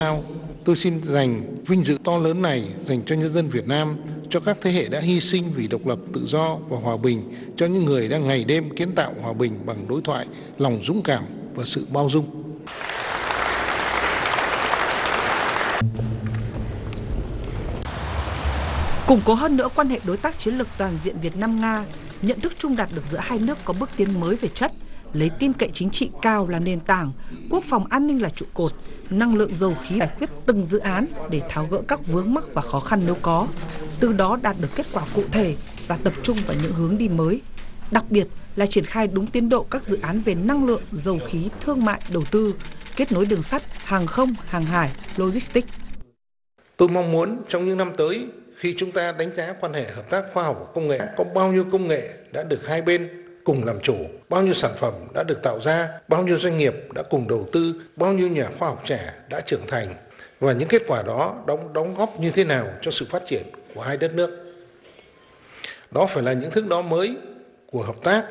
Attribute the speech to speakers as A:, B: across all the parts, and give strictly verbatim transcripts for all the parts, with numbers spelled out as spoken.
A: Tôi xin dành vinh dự to lớn này dành cho nhân dân Việt Nam, cho các thế hệ đã hy sinh vì độc lập, tự do và hòa bình, cho những người đang ngày đêm kiến tạo hòa bình bằng đối thoại, lòng dũng cảm và sự bao dung.
B: Củng cố hơn nữa quan hệ đối tác chiến lược toàn diện Việt Nam-Nga, nhận thức chung đạt được giữa hai nước có bước tiến mới về chất, lấy tin cậy chính trị cao làm nền tảng, quốc phòng an ninh là trụ cột, năng lượng dầu khí giải quyết từng dự án để tháo gỡ các vướng mắc và khó khăn nếu có, từ đó đạt được kết quả cụ thể và tập trung vào những hướng đi mới. Đặc biệt là triển khai đúng tiến độ các dự án về năng lượng, dầu khí, thương mại, đầu tư, kết nối đường sắt, hàng không, hàng hải, logistics.
A: Tôi mong muốn trong những năm tới, khi chúng ta đánh giá quan hệ hợp tác khoa học và công nghệ, có bao nhiêu công nghệ đã được hai bên cùng làm chủ, bao nhiêu sản phẩm đã được tạo ra, bao nhiêu doanh nghiệp đã cùng đầu tư, bao nhiêu nhà khoa học trẻ đã trưởng thành, và những kết quả đó đóng, đóng góp như thế nào cho sự phát triển của hai đất nước. Đó phải là những thước đo mới của hợp tác.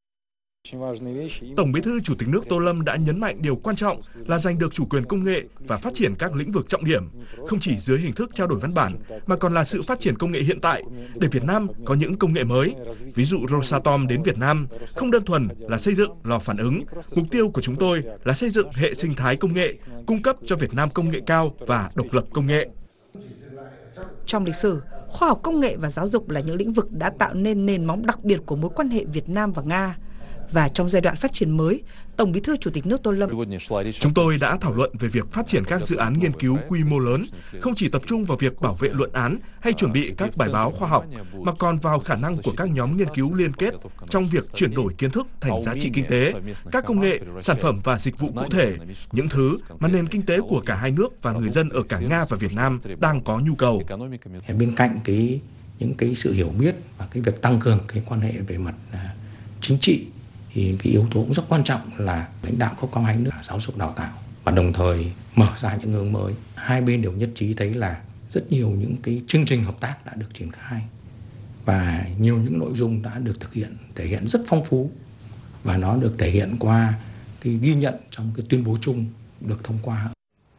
C: Tổng Bí thư Chủ tịch nước Tô Lâm đã nhấn mạnh điều quan trọng là giành được chủ quyền công nghệ và phát triển các lĩnh vực trọng điểm, không chỉ dưới hình thức trao đổi văn bản, mà còn là sự phát triển công nghệ hiện tại, để Việt Nam có những công nghệ mới. Ví dụ Rosatom đến Việt Nam không đơn thuần là xây dựng lò phản ứng, mục tiêu của chúng tôi là xây dựng hệ sinh thái công nghệ, cung cấp cho Việt Nam công nghệ cao và độc lập công nghệ.
B: Trong lịch sử, khoa học công nghệ và giáo dục là những lĩnh vực đã tạo nên nền móng đặc biệt của mối quan hệ Việt Nam và Nga. Và trong giai đoạn phát triển mới, Tổng Bí thư Chủ tịch nước Tô Lâm
C: Chúng tôi đã thảo luận về việc phát triển các dự án nghiên cứu quy mô lớn, không chỉ tập trung vào việc bảo vệ luận án hay chuẩn bị các bài báo khoa học, mà còn vào khả năng của các nhóm nghiên cứu liên kết trong việc chuyển đổi kiến thức thành giá trị kinh tế, các công nghệ, sản phẩm và dịch vụ cụ thể, những thứ mà nền kinh tế của cả hai nước và người dân ở cả Nga và Việt Nam đang có nhu cầu.
D: Bên cạnh cái những cái sự hiểu biết và cái việc tăng cường cái quan hệ về mặt chính trị, thì cái yếu tố cũng rất quan trọng là lãnh đạo cấp cao hai nước giáo dục đào tạo, và đồng thời mở ra những hướng mới. Hai bên đều nhất trí thấy là rất nhiều những cái chương trình hợp tác đã được triển khai và nhiều những nội dung đã được thực hiện, thể hiện rất phong phú, và nó được thể hiện qua cái ghi nhận trong cái tuyên bố chung được thông qua.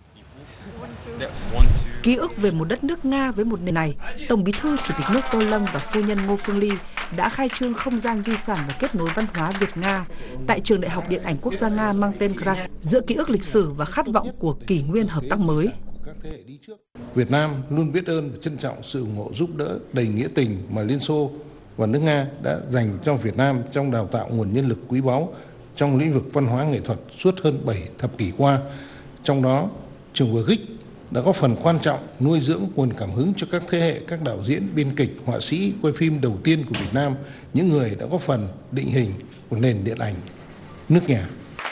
B: Ký ức về một đất nước Nga với một nền này, Tổng Bí thư Chủ tịch nước Tô Lâm và phu nhân Ngô Phương Ly đã khai trương không gian di sản và kết nối văn hóa Việt-Nga tại Trường Đại học Điện ảnh Quốc gia Nga mang tên Gras, giữa ký ức lịch sử và khát vọng của kỷ nguyên hợp tác mới.
A: Việt Nam luôn biết ơn và trân trọng sự ủng hộ giúp đỡ đầy nghĩa tình mà Liên Xô và nước Nga đã dành cho Việt Nam trong đào tạo nguồn nhân lực quý báu trong lĩnh vực văn hóa nghệ thuật suốt hơn bảy thập kỷ qua. Trong đó, trường vở Gích đã có phần quan trọng nuôi dưỡng nguồn cảm hứng cho các thế hệ các đạo diễn, biên kịch, họa sĩ quay phim đầu tiên của Việt Nam, những người đã có phần định hình của nền điện ảnh nước nhà.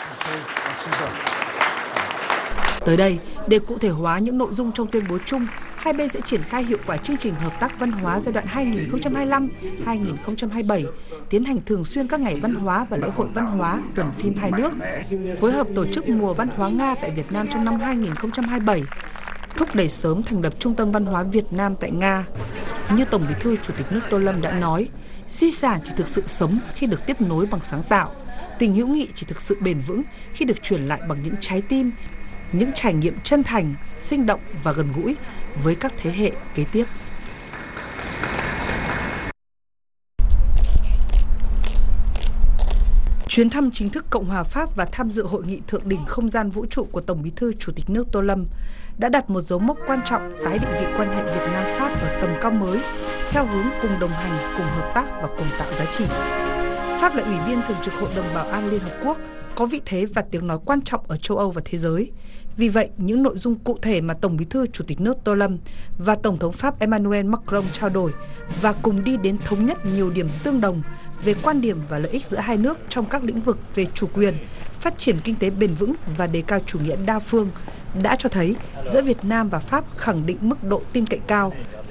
B: Tới đây, để cụ thể hóa những nội dung trong tuyên bố chung, hai bên sẽ triển khai hiệu quả chương trình hợp tác văn hóa giai đoạn hai nghìn không trăm hai mươi lăm đến hai nghìn không trăm hai mươi bảy, tiến hành thường xuyên các ngày văn hóa và lễ hội văn hóa, tuần phim hai nước, phối hợp tổ chức mùa văn hóa Nga tại Việt Nam trong năm hai nghìn không trăm hai mươi bảy, thúc đẩy sớm thành lập Trung tâm Văn hóa Việt Nam tại Nga. Như Tổng Bí thư Chủ tịch nước Tô Lâm đã nói, di sản chỉ thực sự sống khi được tiếp nối bằng sáng tạo, tình hữu nghị chỉ thực sự bền vững khi được truyền lại bằng những trái tim, những trải nghiệm chân thành, sinh động và gần gũi với các thế hệ kế tiếp. Chuyến thăm chính thức Cộng hòa Pháp và tham dự hội nghị thượng đỉnh không gian vũ trụ của Tổng Bí thư Chủ tịch nước Tô Lâm đã đặt một dấu mốc quan trọng tái định vị quan hệ Việt Nam-Pháp ở tầm cao mới, theo hướng cùng đồng hành, cùng hợp tác và cùng tạo giá trị. Pháp là ủy viên thường trực Hội đồng Bảo an Liên Hợp Quốc, có vị thế và tiếng nói quan trọng ở châu Âu và thế giới. Vì vậy, những nội dung cụ thể mà Tổng Bí thư Chủ tịch nước Tô Lâm và Tổng thống Pháp Emmanuel Macron trao đổi và cùng đi đến thống nhất nhiều điểm tương đồng về quan điểm và lợi ích giữa hai nước trong các lĩnh vực về chủ quyền, phát triển kinh tế bền vững và đề cao chủ nghĩa đa phương đã cho thấy giữa Việt Nam và Pháp khẳng định mức độ tin cậy cao,